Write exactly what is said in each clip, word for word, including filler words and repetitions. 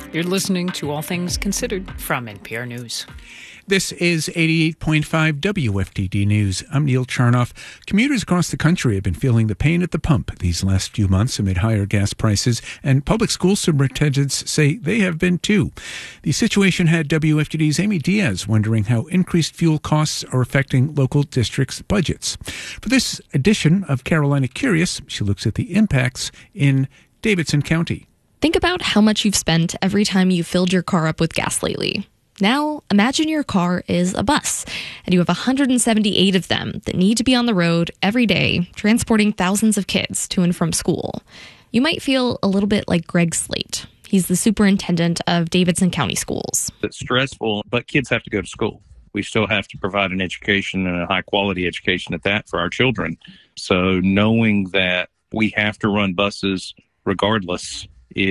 You're listening to All Things Considered from N P R News. This is eighty-eight point five W F T D News. I'm Neil Charnoff. Commuters across the country have been feeling the pain at the pump these last few months amid higher gas prices, and public school superintendents say they have been too. The situation had W F T D's Amy Diaz wondering how increased fuel costs are affecting local districts' budgets. For this edition of Carolina Curious, she looks at the impacts in Davidson County. Think about how much you've spent every time you filled your car up with gas lately. Now, imagine your car is a bus, and you have one hundred seventy-eight of them that need to be on the road every day, transporting thousands of kids to and from school. You might feel a little bit like Greg Slate. He's the superintendent of Davidson County Schools. It's stressful, but kids have to go to school. We still have to provide an education and a high-quality education at that for our children. So knowing that we have to run buses regardless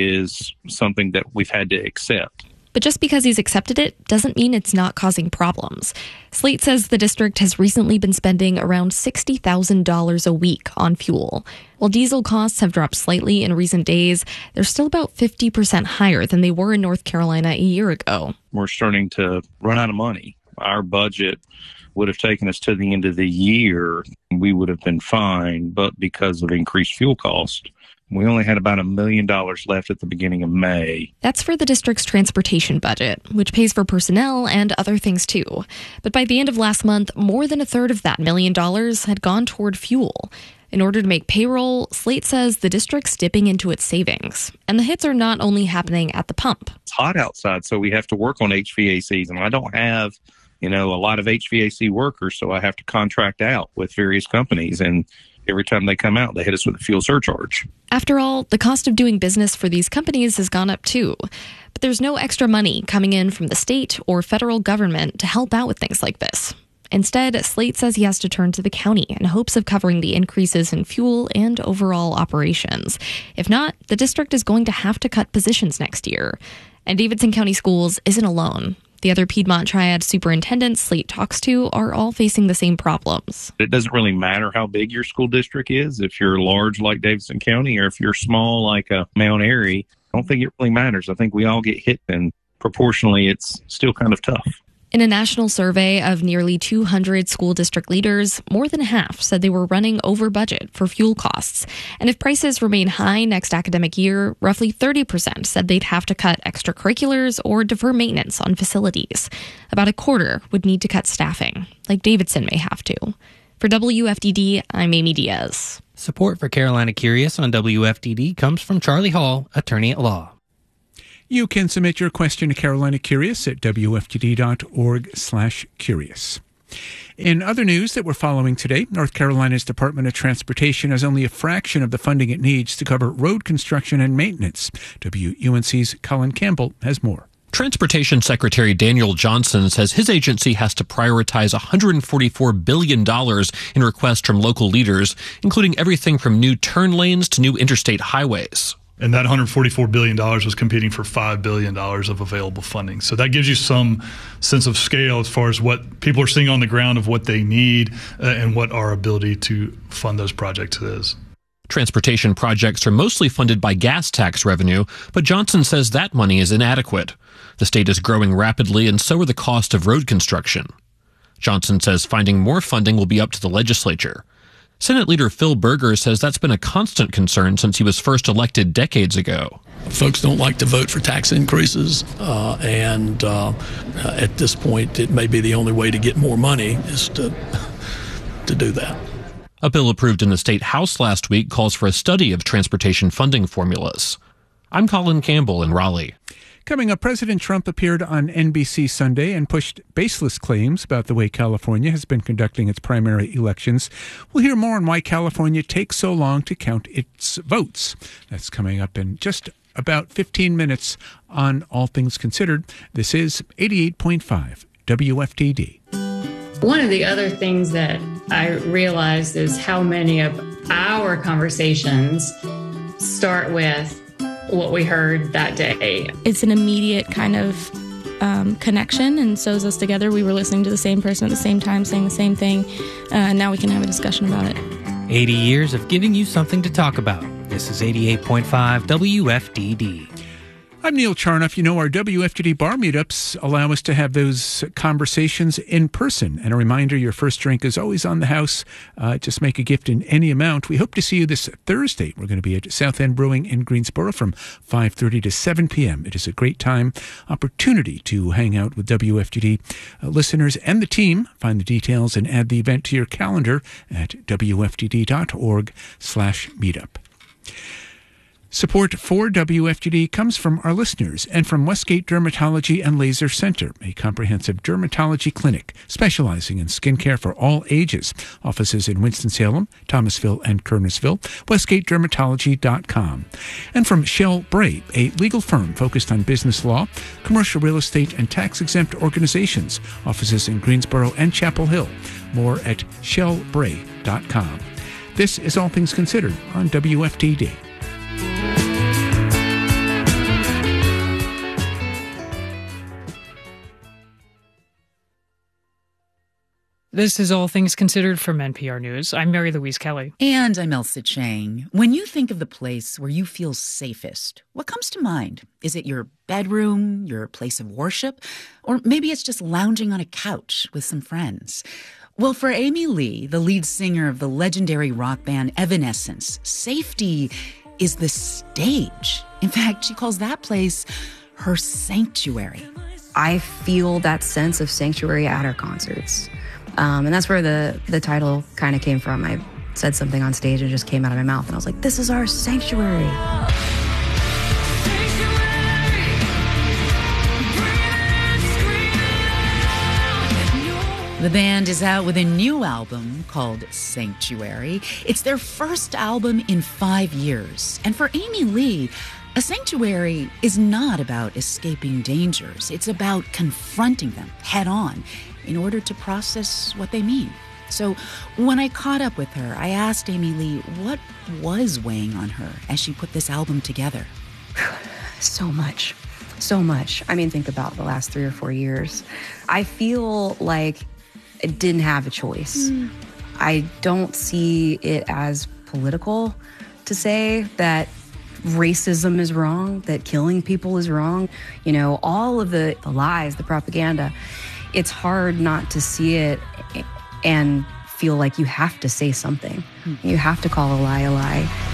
is something that we've had to accept. But just because he's accepted it doesn't mean it's not causing problems. Slate says the district has recently been spending around sixty thousand dollars a week on fuel. While diesel costs have dropped slightly in recent days, they're still about fifty percent higher than they were in North Carolina a year ago. We're starting to run out of money. Our budget would have taken us to the end of the year. We would have been fine, but because of increased fuel cost, we only had about a million dollars left at the beginning of May. That's for the district's transportation budget, which pays for personnel and other things too. But by the end of last month, more than a third of that million dollars had gone toward fuel. In order to make payroll, Slate says the district's dipping into its savings. And the hits are not only happening at the pump. It's hot outside, so we have to work on H V A Cs. And I don't have, you know, a lot of H V A C workers, so I have to contract out with various companies. And every time they come out, they hit us with a fuel surcharge. After all, the cost of doing business for these companies has gone up too. But there's no extra money coming in from the state or federal government to help out with things like this. Instead, Slate says he has to turn to the county in hopes of covering the increases in fuel and overall operations. If not, the district is going to have to cut positions next year. And Davidson County Schools isn't alone. The other Piedmont Triad superintendents Slate talks to are all facing the same problems. It doesn't really matter how big your school district is, if you're large like Davidson County or if you're small like uh, Mount Airy. I don't think it really matters. I think we all get hit, and proportionally it's still kind of tough. In a national survey of nearly two hundred school district leaders, more than half said they were running over budget for fuel costs. And if prices remain high next academic year, roughly thirty percent said they'd have to cut extracurriculars or defer maintenance on facilities. About a quarter would need to cut staffing, like Davidson may have to. For W F D D, I'm Amy Diaz. Support for Carolina Curious on W F D D comes from Charlie Hall, attorney at law. You can submit your question to Carolina Curious at W F T D dot org slash curious. In other news that we're following today, North Carolina's Department of Transportation has only a fraction of the funding it needs to cover road construction and maintenance. W U N C's Colin Campbell has more. Transportation Secretary Daniel Johnson says his agency has to prioritize one hundred forty-four billion dollars in requests from local leaders, including everything from new turn lanes to new interstate highways. And that one hundred forty-four billion dollars was competing for five billion dollars of available funding. So that gives you some sense of scale as far as what people are seeing on the ground of what they need uh, and what our ability to fund those projects is. Transportation projects are mostly funded by gas tax revenue, but Johnson says that money is inadequate. The state is growing rapidly, and so are the cost of road construction. Johnson says finding more funding will be up to the legislature. Senate Leader Phil Berger says that's been a constant concern since he was first elected decades ago. Folks don't like to vote for tax increases, uh, and uh, at this point, it may be the only way to get more money is to, to do that. A bill approved in the state House last week calls for a study of transportation funding formulas. I'm Colin Campbell in Raleigh. Coming up, President Trump appeared on N B C Sunday and pushed baseless claims about the way California has been conducting its primary elections. We'll hear more on why California takes so long to count its votes. That's coming up in just about fifteen minutes on All Things Considered. This is eighty-eight point five W F T D. One of the other things that I realized is how many of our conversations start with what we heard that day. It's an immediate kind of um, connection and sews us together. We were listening to the same person at the same time, saying the same thing, uh, and now we can have a discussion about it. eighty years of giving you something to talk about. This is eighty-eight point five W F D D. I'm Neil Charnoff. You know, our W F T D bar meetups allow us to have those conversations in person. And a reminder, your first drink is always on the house. Uh, just make a gift in any amount. We hope to see you this Thursday. We're going to be at South End Brewing in Greensboro from five thirty to seven p.m. It is a great time, opportunity to hang out with W F T D uh, listeners and the team. Find the details and add the event to your calendar at W F T D dot org slash meetup. Support for W F T D comes from our listeners and from Westgate Dermatology and Laser Center, a comprehensive dermatology clinic specializing in skincare for all ages. Offices in Winston-Salem, Thomasville, and Kernersville. Westgate Dermatology dot com. And from Shell Bray, a legal firm focused on business law, commercial real estate, and tax-exempt organizations. Offices in Greensboro and Chapel Hill. More at shell bray dot com. This is All Things Considered on W F T D. This is All Things Considered from N P R News. I'm Mary Louise Kelly. And I'm Elsa Chang. When you think of the place where you feel safest, what comes to mind? Is it your bedroom, your place of worship? Or maybe it's just lounging on a couch with some friends? Well, for Amy Lee, the lead singer of the legendary rock band Evanescence, safety is the stage. In fact, she calls that place her sanctuary. I feel that sense of sanctuary at her concerts. Um, and that's where the, the title kind of came from. I said something on stage and it just came out of my mouth. And I was like, this is our sanctuary. The band is out with a new album called Sanctuary. It's their first album in five years. And for Amy Lee, a sanctuary is not about escaping dangers. It's about confronting them head on in order to process what they mean. So when I caught up with her, I asked Amy Lee what was weighing on her as she put this album together. So much. So much. I mean, think about the last three or four years. I feel like I didn't have a choice. Mm. I don't see it as political to say that racism is wrong, that killing people is wrong. You know, all of the, the lies, the propaganda. It's hard not to see it and feel like you have to say something. Mm. You have to call a lie a lie.